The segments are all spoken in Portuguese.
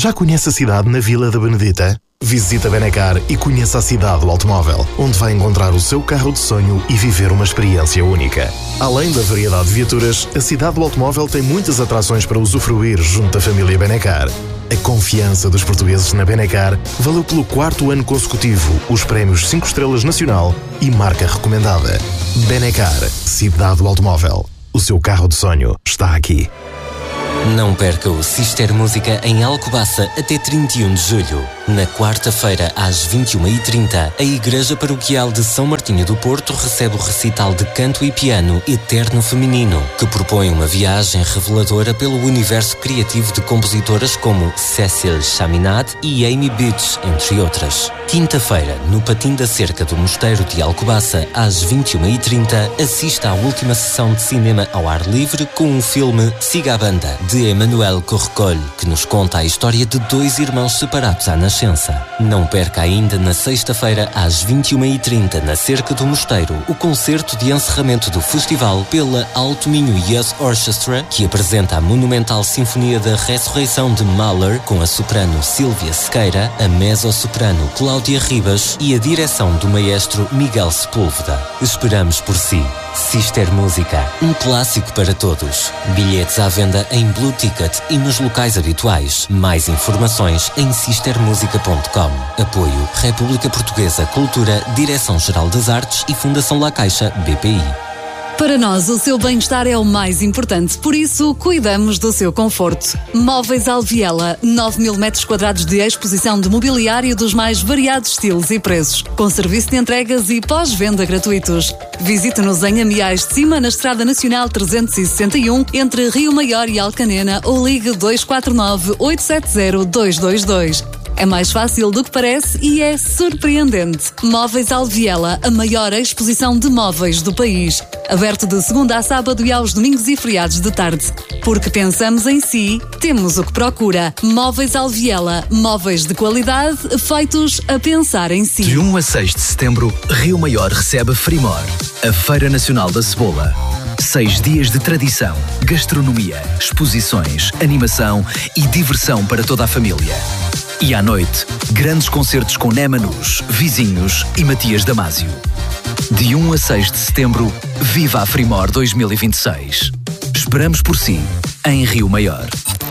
Já conhece a cidade na Vila da Benedita? Visite a Benecar e conheça a cidade do automóvel, onde vai encontrar o seu carro de sonho e viver uma experiência única. Além da variedade de viaturas, a cidade do automóvel tem muitas atrações para usufruir junto da família Benecar. A confiança dos portugueses na Benecar valeu pelo 4º ano consecutivo os prémios 5 estrelas nacional e marca recomendada. Benecar, cidade do automóvel. O seu carro de sonho está aqui. Não perca o Sister Música em Alcobaça até 31 de julho. Na quarta-feira, às 21h30, a Igreja Paroquial de São Martinho do Porto recebe o recital de canto e piano Eterno Feminino, que propõe uma viagem reveladora pelo universo criativo de compositoras como Cécile Chaminade e Amy Beach, entre outras. Quinta-feira, no Patim da Cerca do Mosteiro de Alcobaça, às 21h30, assista à última sessão de cinema ao ar livre com o filme Siga a Banda, de Emmanuel Correcol, que nos conta a história de 2 irmãos separados à nascença. Não perca ainda na sexta-feira, às 21h30, na Cerca do Mosteiro, o concerto de encerramento do festival pela Alto Minho Youth Orchestra, que apresenta a monumental Sinfonia da Ressurreição de Mahler, com a soprano Sílvia Sequeira, a mezzo-soprano Cláudia Ribas e a direção do maestro Miguel Sepúlveda. Esperamos por si. Sister Música, um clássico para todos. Bilhetes à venda em Blue Ticket e nos locais habituais. Mais informações em sistermusica.com. Apoio República Portuguesa Cultura, Direção-Geral das Artes e Fundação La Caixa BPI. Para nós, o seu bem-estar é o mais importante, por isso, cuidamos do seu conforto. Móveis Alviela, 9.000 metros quadrados de exposição de mobiliário dos mais variados estilos e preços, com serviço de entregas e pós-venda gratuitos. Visite-nos em Amiais de Cima, na Estrada Nacional 361, entre Rio Maior e Alcanena, ou ligue 249-870-222. É mais fácil do que parece e é surpreendente. Móveis Alviela, a maior exposição de móveis do país. Aberto de segunda a sábado e aos domingos e feriados de tarde. Porque pensamos em si, temos o que procura. Móveis Alviela, móveis de qualidade, feitos a pensar em si. De 1 a 6 de setembro, Rio Maior recebe Frimor, a Feira Nacional da Cebola. 6 dias de tradição, gastronomia, exposições, animação e diversão para toda a família. E à noite, grandes concertos com Nemanus, Vizinhos e Matias Damasio. De 1 a 6 de setembro, viva a Frimor 2026. Esperamos por si, em Rio Maior.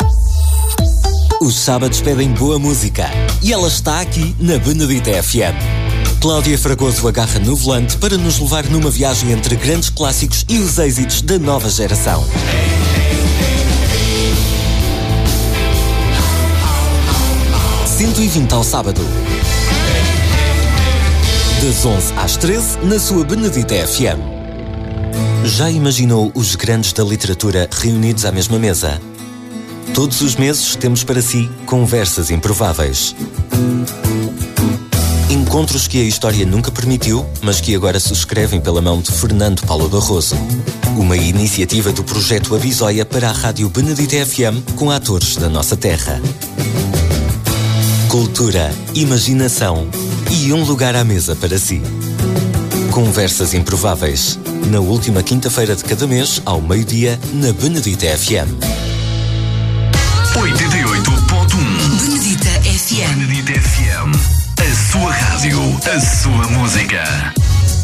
Os sábados pedem boa música e ela está aqui na Benedita FM. Cláudia Fragoso agarra no volante para nos levar numa viagem entre grandes clássicos e os êxitos da nova geração. 120 ao sábado. Das 11 às 13, na sua Benedita FM. Já imaginou os grandes da literatura reunidos à mesma mesa? Todos os meses temos para si conversas improváveis. Encontros que a história nunca permitiu, mas que agora se escrevem pela mão de Fernando Paulo Barroso. Uma iniciativa do projeto Abisóia para a Rádio Benedita FM com atores da nossa terra. Cultura, imaginação e um lugar à mesa para si. Conversas improváveis. Na última quinta-feira de cada mês, ao meio-dia, na Benedita FM. 88.1 Benedita FM. Benedita FM. A sua rádio, a sua música.